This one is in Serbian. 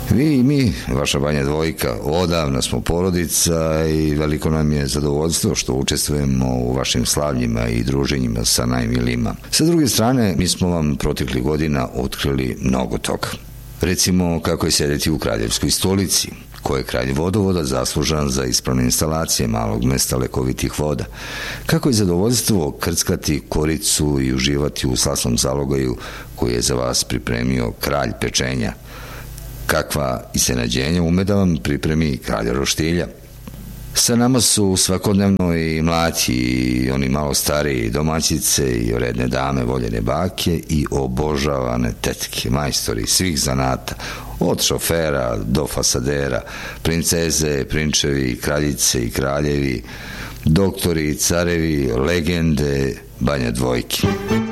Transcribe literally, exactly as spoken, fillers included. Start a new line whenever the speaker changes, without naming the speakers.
Vi i mi, vaša Banja Dvojka, odavna smo porodica i veliko nam je zadovoljstvo što učestvujemo u vašim slavljima i druženjima sa najmilijima. Sa druge strane, mi smo vam proteklih godina otkrili mnogo toga. Recimo, kako je sedeti u Kraljevskoj stolici, ko je kralj vodovoda zaslužan za ispravne instalacije malog mesta lekovitih voda, kako je zadovoljstvo krckati koricu i uživati u slasnom zalogaju koji je za vas pripremio kralj pečenja, kakva iznenađenja ume da vam pripremi kralj roštilja. Sa nama su svakodnevno i mlađi i oni malo stariji domaćice i redne dame, voljene bake i obožavane tetke, majstori svih zanata, od šofera do fasadera, princeze, prinčevi, kraljice i kraljevi, doktori, carevi, legende Banja Dvojke.